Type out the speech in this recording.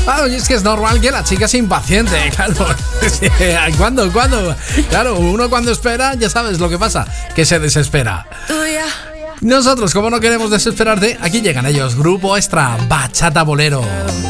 Claro, y es que es normal que la chica sea impaciente, claro. ¿Cuándo? Claro, uno cuando espera, ya sabes lo que pasa, que se desespera. Nosotros, como no queremos desesperarte, aquí llegan ellos, Grupo Extra, Bachata Bolero.